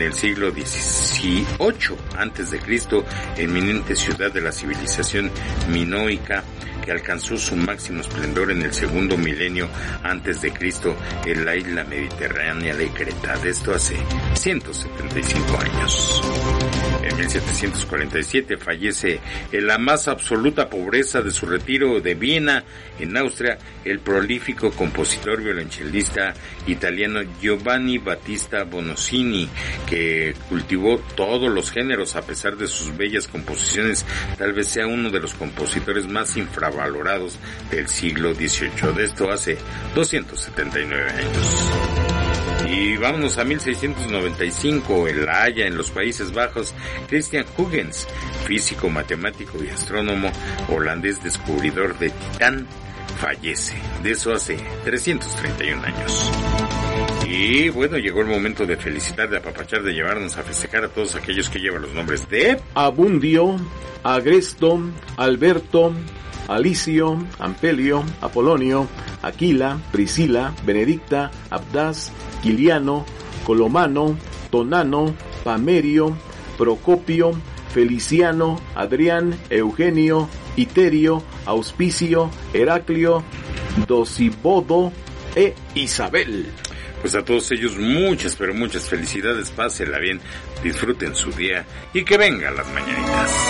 el siglo XVIII antes de Cristo, eminente ciudad de la civilización minoica que alcanzó su máximo esplendor en el segundo milenio antes de Cristo en la isla mediterránea de Creta. De esto hace 175 años. En 1747 fallece en la más absoluta pobreza de su retiro de Viena, en Austria, el prolífico compositor violonchelista italiano Giovanni Battista Bononcini, que cultivó todos los géneros a pesar de sus bellas composiciones. Tal vez sea uno de los compositores más infravalorados del siglo XVIII. De esto hace 279 años. Y vámonos a 1695, en La Haya, en los Países Bajos. Christian Huygens, físico, matemático y astrónomo holandés, descubridor de Titán, fallece. De eso hace 331 años. Y bueno, llegó el momento de felicitar, de apapachar, de llevarnos a festejar a todos aquellos que llevan los nombres de Abundio, Agresto, Alberto, Alicio, Ampelio, Apolonio, Aquila, Priscila, Benedicta, Abdas, Quiliano, Colomano, Tonano, Pamerio, Procopio, Feliciano, Adrián, Eugenio, Iterio, Auspicio, Heraclio, Dosibodo e Isabel. Pues a todos ellos muchas, pero muchas felicidades, pásenla bien, disfruten su día y que vengan las mañanitas.